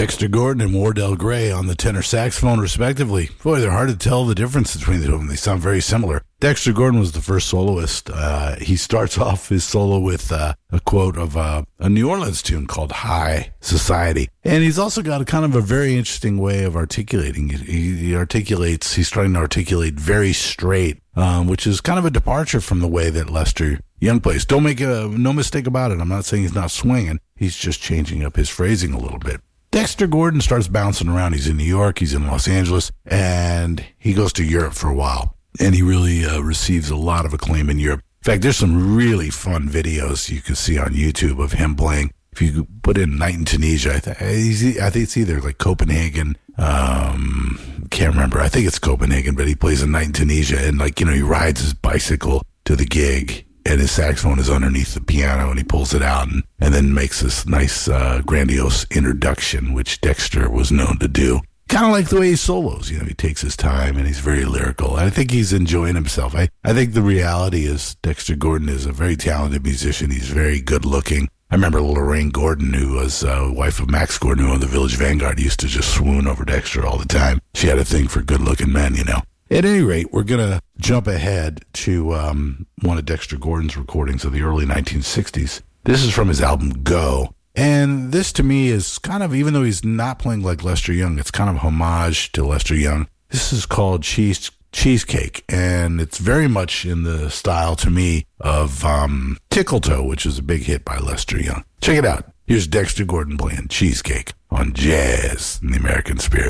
Dexter Gordon and Wardell Gray on the tenor saxophone, respectively. Boy, they're hard to tell the difference between the two of them. They sound very similar. Dexter Gordon was the first soloist. He starts off his solo with a quote of a New Orleans tune called High Society. And he's also got a kind of a very interesting way of articulating it. He's trying to articulate very straight, which is kind of a departure from the way that Lester Young plays. Don't make no mistake about it. I'm not saying he's not swinging. He's just changing up his phrasing a little bit. Dexter Gordon starts bouncing around. He's in New York, he's in Los Angeles, and he goes to Europe for a while. And he really receives a lot of acclaim in Europe. In fact, there's some really fun videos you can see on YouTube of him playing. If you put in Night in Tunisia, I think it's either like Copenhagen. Can't remember. I think it's Copenhagen, but he plays a Night in Tunisia, and he rides his bicycle to the gig. And his saxophone is underneath the piano, and he pulls it out and then makes this nice, grandiose introduction, which Dexter was known to do. Kind of like the way he solos. He takes his time, and he's very lyrical. I think he's enjoying himself. I think the reality is Dexter Gordon is a very talented musician. He's very good looking. I remember Lorraine Gordon, who was wife of Max Gordon, who owned the Village Vanguard, used to just swoon over Dexter all the time. She had a thing for good-looking men, At any rate, we're going to jump ahead to one of Dexter Gordon's recordings of the early 1960s. This is from his album Go. And this, to me, is kind of, even though he's not playing like Lester Young, it's kind of homage to Lester Young. This is called Cheesecake, and it's very much in the style, to me, of Tickle Toe, which is a big hit by Lester Young. Check it out. Here's Dexter Gordon playing Cheesecake on Jazz in the American Spirit.